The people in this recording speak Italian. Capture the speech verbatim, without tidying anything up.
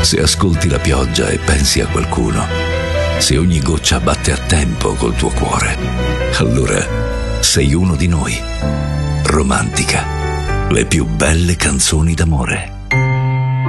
se ascolti la pioggia e pensi a qualcuno, se ogni goccia batte a tempo col tuo cuore, allora sei uno di noi. Romantica, le più belle canzoni d'amore.